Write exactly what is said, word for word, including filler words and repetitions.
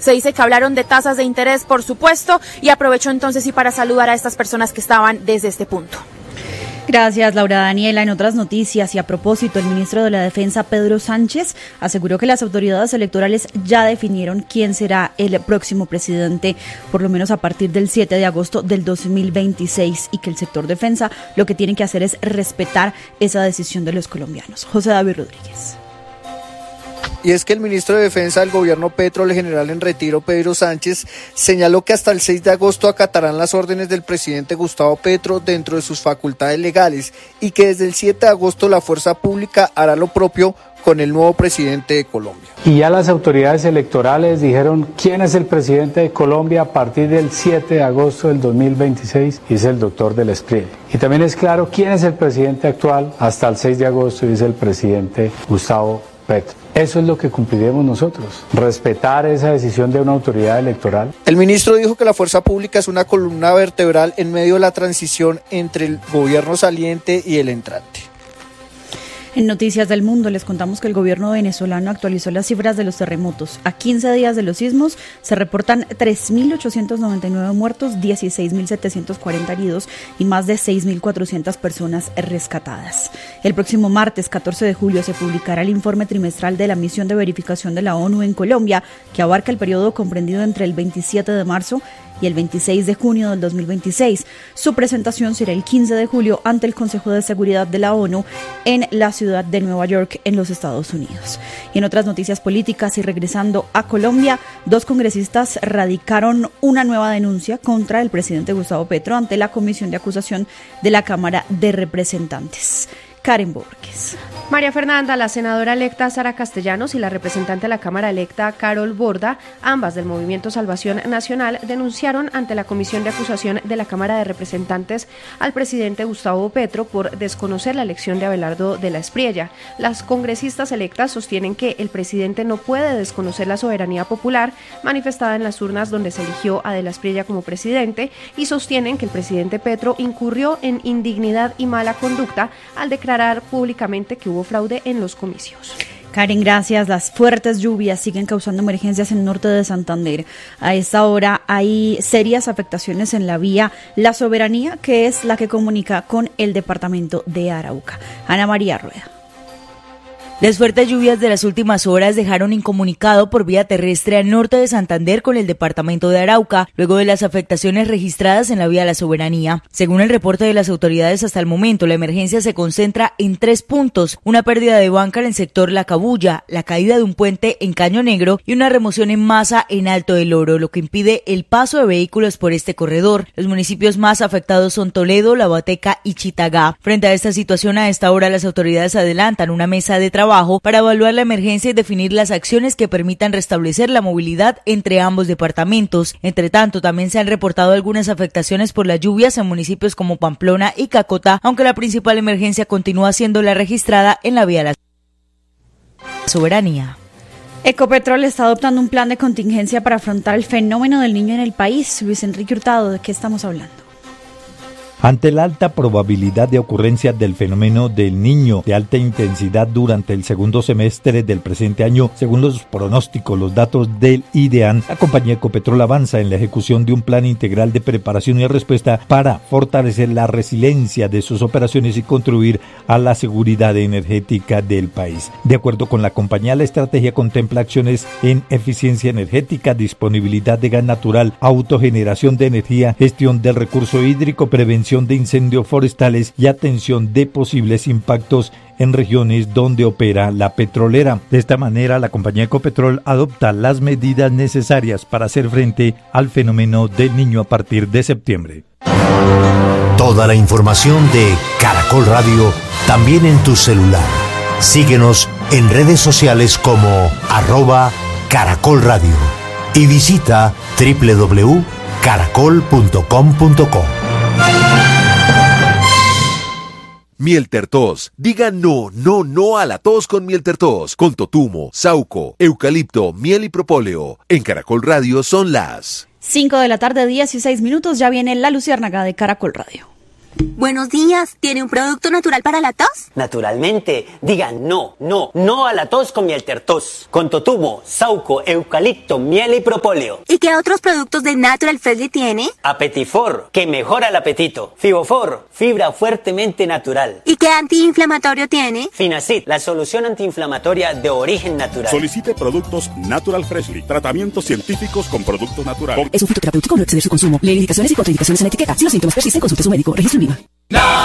Se dice que hablaron de tasas de interés, por supuesto, y aprovecho entonces y para saludar a estas personas que estaban desde este punto. Gracias, Laura Daniela. En otras noticias y a propósito, el ministro de la Defensa, Pedro Sánchez, aseguró que las autoridades electorales ya definieron quién será el próximo presidente, por lo menos a partir del siete de agosto del dos mil veintiséis, y que el sector defensa lo que tiene que hacer es respetar esa decisión de los colombianos. José David Rodríguez. Y es que el ministro de Defensa del gobierno Petro, el general en retiro Pedro Sánchez, señaló que hasta el seis de agosto acatarán las órdenes del presidente Gustavo Petro dentro de sus facultades legales y que desde el siete de agosto la fuerza pública hará lo propio con el nuevo presidente de Colombia. Y ya las autoridades electorales dijeron quién es el presidente de Colombia a partir del siete de agosto del dos mil veintiséis, y es el doctor del Espriella. Y también es claro quién es el presidente actual hasta el seis de agosto, y es el presidente Gustavo Petro. Eso es lo que cumpliremos nosotros, respetar esa decisión de una autoridad electoral. El ministro dijo que la fuerza pública es una columna vertebral en medio de la transición entre el gobierno saliente y el entrante. En Noticias del Mundo les contamos que el gobierno venezolano actualizó las cifras de los terremotos. A quince días de los sismos se reportan tres mil ochocientos noventa y nueve muertos, dieciséis mil setecientos cuarenta heridos y más de seis mil cuatrocientas personas rescatadas. El próximo martes catorce de julio se publicará el informe trimestral de la misión de verificación de la ONU en Colombia, que abarca el periodo comprendido entre el veintisiete de marzo y el veintiséis de junio del dos mil veintiséis. Su presentación será el quince de julio ante el Consejo de Seguridad de la ONU en la ciudad de Nueva York, en los Estados Unidos. Y en otras noticias políticas y regresando a Colombia, dos congresistas radicaron una nueva denuncia contra el presidente Gustavo Petro ante la Comisión de Acusación de la Cámara de Representantes. Karen Borges. María Fernanda, la senadora electa Sara Castellanos y la representante de la Cámara electa Carol Borda, ambas del Movimiento Salvación Nacional, denunciaron ante la Comisión de Acusación de la Cámara de Representantes al presidente Gustavo Petro por desconocer la elección de Abelardo de la Espriella. Las congresistas electas sostienen que el presidente no puede desconocer la soberanía popular manifestada en las urnas donde se eligió a de la Espriella como presidente, y sostienen que el presidente Petro incurrió en indignidad y mala conducta al declarar públicamente que hubo fraude en los comicios. Karen, gracias. Las fuertes lluvias siguen causando emergencias en el norte de Santander. A esta hora hay serias afectaciones en la vía La Soberanía, que es la que comunica con el departamento de Arauca. Ana María Rueda. Las fuertes lluvias de las últimas horas dejaron incomunicado por vía terrestre al norte de Santander con el departamento de Arauca, luego de las afectaciones registradas en la vía La Soberanía. Según el reporte de las autoridades hasta el momento, la emergencia se concentra en tres puntos: una pérdida de banca en el sector La Cabulla, la caída de un puente en Caño Negro y una remoción en masa en Alto del Oro, lo que impide el paso de vehículos por este corredor. Los municipios más afectados son Toledo, La Bateca y Chitagá. Frente a esta situación, a esta hora las autoridades adelantan una mesa de trabajo para evaluar la emergencia y definir las acciones que permitan restablecer la movilidad entre ambos departamentos. Entre tanto, también se han reportado algunas afectaciones por las lluvias en municipios como Pamplona y Cacota, aunque la principal emergencia continúa siendo la registrada en la vía La Soberanía. Ecopetrol está adoptando un plan de contingencia para afrontar el fenómeno del Niño en el país. Luis Enrique Hurtado, ¿de qué estamos hablando? Ante la alta probabilidad de ocurrencia del fenómeno del Niño de alta intensidad durante el segundo semestre del presente año, según los pronósticos, los datos del IDEAN, la compañía Ecopetrol avanza en la ejecución de un plan integral de preparación y respuesta para fortalecer la resiliencia de sus operaciones y contribuir a la seguridad energética del país. De acuerdo con la compañía, la estrategia contempla acciones en eficiencia energética, disponibilidad de gas natural, autogeneración de energía, gestión del recurso hídrico, prevención de incendios forestales y atención de posibles impactos en regiones donde opera la petrolera. De esta manera, la compañía Ecopetrol adopta las medidas necesarias para hacer frente al fenómeno del Niño a partir de septiembre. Toda la información de Caracol Radio también en tu celular. Síguenos en redes sociales como arroba Caracol Radio y visita doble u doble u doble u punto caracol punto com punto co. Mieltertos. Diga no, no, no a la tos con Mieltertos. Con totumo, sauco, eucalipto, miel y propóleo. En Caracol Radio son las cinco de la tarde, dieciséis minutos. Ya viene la luciérnaga de Caracol Radio. Buenos días, ¿tiene un producto natural para la tos? Naturalmente, digan no, no, no a la tos con Mieltertos, con totumo, sauco, eucalipto, miel y propóleo. ¿Y qué otros productos de Natural Freshly tiene? Apetifor, que mejora el apetito. Fibofor, fibra fuertemente natural. ¿Y qué antiinflamatorio tiene? Finacid, la solución antiinflamatoria de origen natural. Solicite productos Natural Freshly, tratamientos científicos con productos naturales. Es un fitoterapéutico, no exceder su consumo. Lee indicaciones y contraindicaciones en la etiqueta. Si los síntomas persisten, consulte a su médico. Registro en